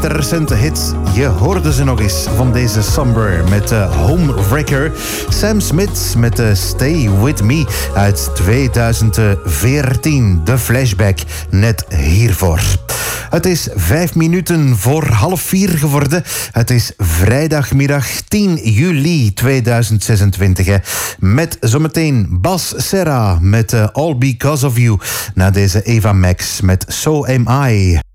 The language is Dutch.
meest recente hits. Je hoorde ze nog eens van deze Somber met Homewrecker. Sam Smith met Stay With Me uit 2014. De flashback net hiervoor. Het is 5 minuten voor 3:30 geworden. Het is vrijdagmiddag 10 juli 2026. Hè. Met zometeen Bas Serra met All Because of You. Na deze Eva Max met So Am I.